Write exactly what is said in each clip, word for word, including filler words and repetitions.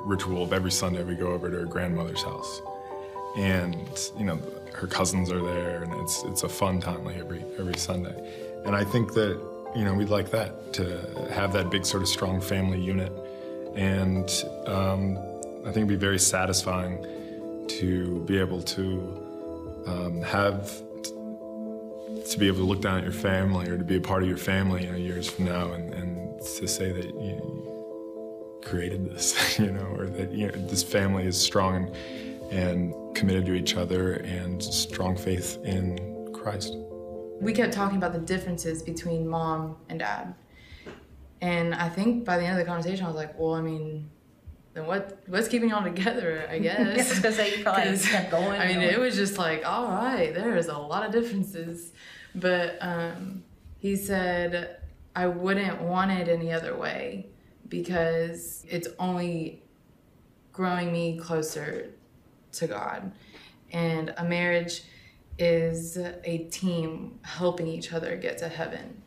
ritual of every Sunday we go over to her grandmother's house. And, you know, her cousins are there, and it's it's a fun time like every every Sunday. And I think that, you know, we'd like that, to have that big sort of strong family unit. And um, I think it'd be very satisfying to be able to um, have, to be able to look down at your family or to be a part of your family, you know, years from now, and, and to say that you created this, you know, or that, you know, this family is strong and, and committed to each other and strong faith in Christ. We kept talking about the differences between mom and dad. And I think by the end of the conversation, I was like, well, I mean, then what? what's keeping y'all together, I guess? I was gonna say, you probably kept going. I mean, going. it was just like, all right, there's a lot of differences. But um, he said, I wouldn't want it any other way because it's only growing me closer to God. And a marriage is a team helping each other get to heaven.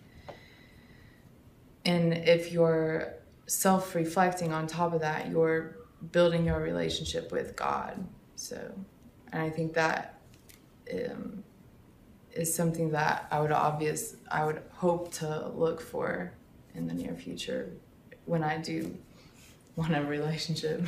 And if you're self-reflecting on top of that, you're building your relationship with God. So, and I think that um, is something that I would obvious, I would hope to look for in the near future when I do want a relationship.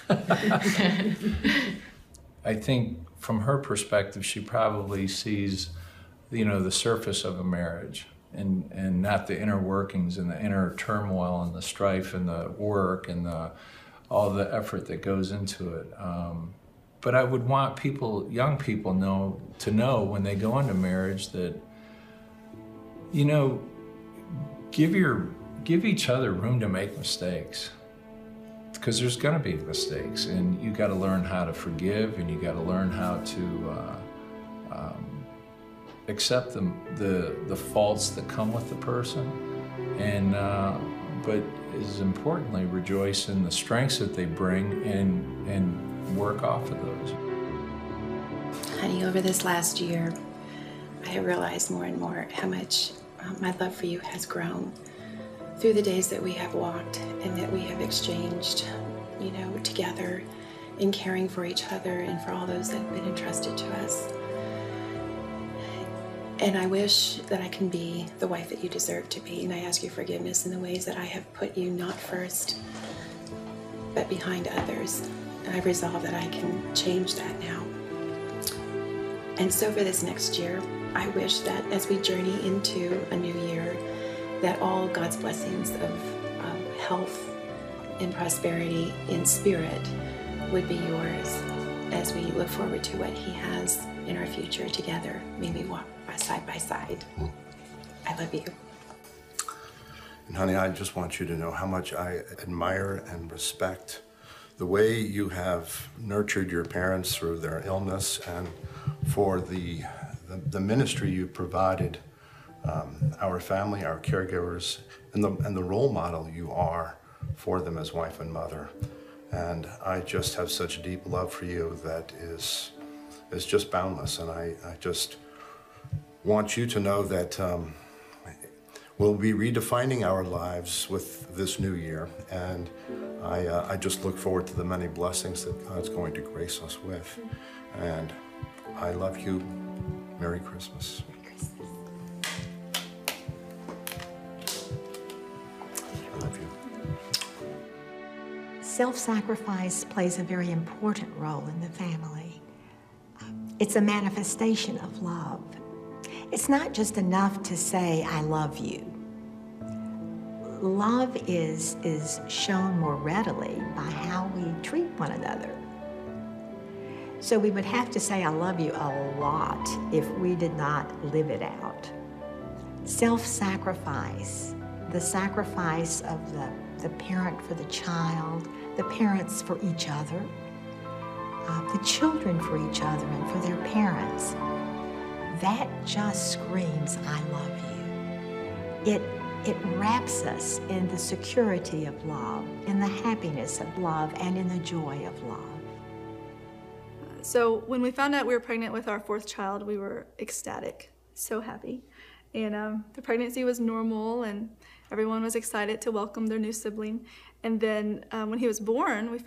I think from her perspective, she probably sees, you know, the surface of a marriage and, and not the inner workings and the inner turmoil and the strife and the work and the, all the effort that goes into it. Um, but I would want people, young people know, to know when they go into marriage that, you know, give your, give each other room to make mistakes. Because there's going to be mistakes, and you got to learn how to forgive, and you got to learn how to uh, um, accept the, the the faults that come with the person, and uh, but as importantly, rejoice in the strengths that they bring, and and work off of those. Honey, over this last year, I have realized more and more how much uh, my love for you has grown through the days that we have walked and that we have exchanged, you know, together in caring for each other and for all those that have been entrusted to us. And I wish that I can be the wife that you deserve to be, and I ask you forgiveness in the ways that I have put you not first, but behind others. And I've resolved that I can change that now. And so for this next year, I wish that as we journey into a new year, that all God's blessings of um, health and prosperity in spirit would be yours as we look forward to what He has in our future together. May we walk side by side. I love you. And honey, I just want you to know how much I admire and respect the way you have nurtured your parents through their illness, and for the, the, the ministry you provided Um, our family, our caregivers, and the, and the role model you are for them as wife and mother. And I just have such deep love for you that is, is just boundless. And I, I just want you to know that um, we'll be redefining our lives with this new year. And I, uh, I just look forward to the many blessings that God's going to grace us with. And I love you. Merry Christmas. Self-sacrifice plays a very important role in the family. It's a manifestation of love. It's not just enough to say, I love you. Love is, is shown more readily by how we treat one another. So we would have to say, I love you a lot if we did not live it out. Self-sacrifice, the sacrifice of the, the parent for the child, the parents for each other, uh, the children for each other and for their parents. That just screams, I love you. It, it wraps us in the security of love, in the happiness of love, and in the joy of love. So when we found out we were pregnant with our fourth child, we were ecstatic, so happy. And um, the pregnancy was normal, and everyone was excited to welcome their new sibling. And then um, when he was born, we